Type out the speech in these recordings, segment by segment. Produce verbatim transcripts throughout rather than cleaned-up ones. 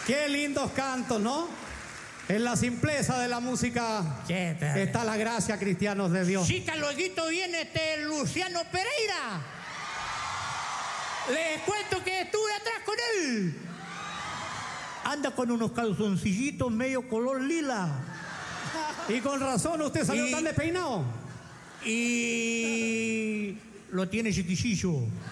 Qué lindos cantos, ¿no? En la simpleza de la música está la gracia, cristianos de Dios. Chica, luego viene este Luciano Pereira. Les cuento que estuve atrás con él. Anda con unos calzoncillitos medio color lila. Y con razón usted salió y, tan despeinado. Y lo tiene chiquillo.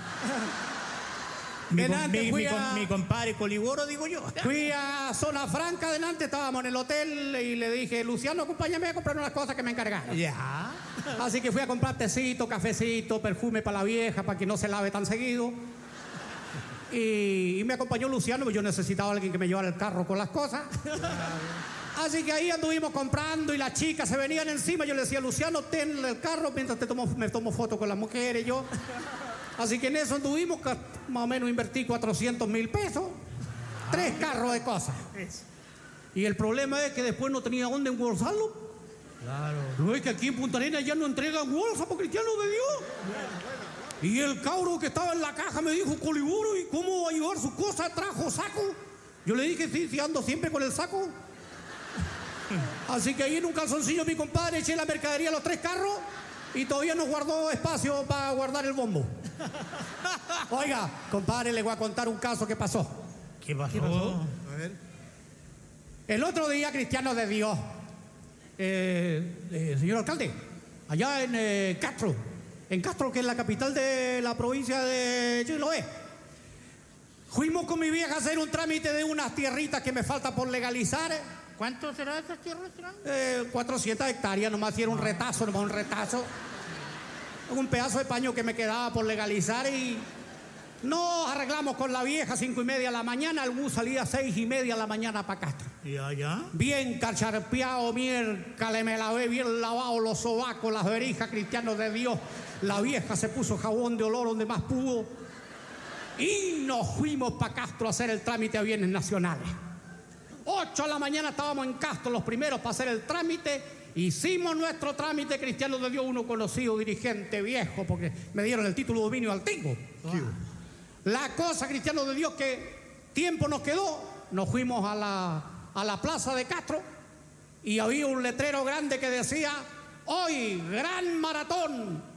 Mi, con, mi, mi, a, mi compadre Coliboro, digo yo. Fui a Zona Franca adelante, estábamos en el hotel y le dije, Luciano, acompáñame a comprar unas cosas que me encargaron. Ya. Así que fui a comprar tecito, cafecito, perfume para la vieja, para que no se lave tan seguido. Y, y me acompañó Luciano, porque yo necesitaba a alguien que me llevara el carro con las cosas. Así que ahí anduvimos comprando y las chicas se venían encima. Yo le decía, Luciano, ten el carro mientras te tomo, me tomo fotos con las mujeres. Yo. Así que en eso anduvimos, más o menos invertí cuatrocientos mil pesos. Tres carros de cosas. Y el problema es que después no tenía dónde embolsarlo. Claro. No es que aquí en Punta Arenas ya no entregan bolsa por cristianos de Dios. Y el cabro que estaba en la caja me dijo, Coliboro, ¿y cómo va a llevar su cosa? ¿Trajo saco? Yo le dije, sí, sí, ando siempre con el saco. Así que ahí en un calzoncillo mi compadre eché la mercadería a los tres carros y todavía nos guardó espacio para guardar el bombo. Oiga, compadre, le voy a contar un caso que pasó. ¿Qué pasó? ¿Qué pasó? A ver. El otro día, cristianos de Dios, eh, eh, señor alcalde, allá en eh, Castro, en Castro, que es la capital de la provincia de Chiloé, fuimos con mi vieja a hacer un trámite de unas tierritas que me falta por legalizar. ¿Cuánto será esas tierras? Eh, cuatrocientas hectáreas, nomás era un retazo, nomás un retazo. Un pedazo de paño que me quedaba por legalizar y nos arreglamos con la vieja cinco y media de la mañana. El bus salía a seis y media de la mañana para Castro. ¿Y allá? Bien cacharpeado, miércale, me lavé bien lavado los sobacos, las verijas, cristianos de Dios. La vieja se puso jabón de olor donde más pudo. Y nos fuimos para Castro a hacer el trámite a bienes nacionales. Ocho de la mañana estábamos en Castro, los primeros para hacer el trámite. Hicimos nuestro trámite, cristianos de Dios, uno conocido, dirigente, viejo, porque me dieron el título de dominio altivo. Ah. La cosa, cristianos de Dios, que tiempo nos quedó, nos fuimos a la, a la plaza de Castro y había un letrero grande que decía, hoy, gran maratón,